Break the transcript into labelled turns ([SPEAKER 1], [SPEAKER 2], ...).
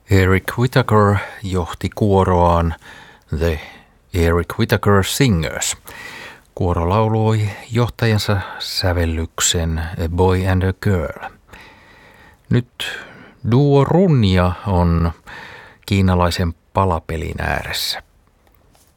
[SPEAKER 1] Eric Whitacre johti kuoroaan The Eric Whitacre Singers. Kuoro lauloi johtajansa sävellyksen A Boy and a Girl. Nyt duo Runja on kiinalaisen palapelin ääressä.